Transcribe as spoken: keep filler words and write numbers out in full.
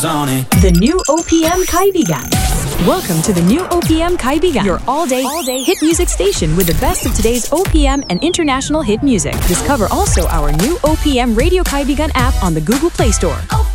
zone. The new O P M Kaibigan. Welcome to the new O P M Kaibigan, your all-day, all-day hit music station with the best of today's O P M and international hit music. Discover also our new O P M Radio Kaibigan app on the Google Play Store.